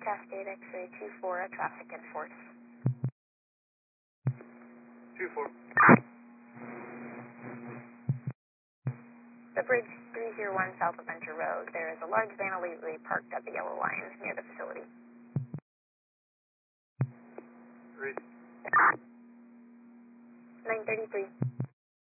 Cascade X-ray 2-4, traffic enforce. 2-4. The bridge 301 south of Venture Road. There is a large van illegally parked at the yellow line near the facility. Read. 933.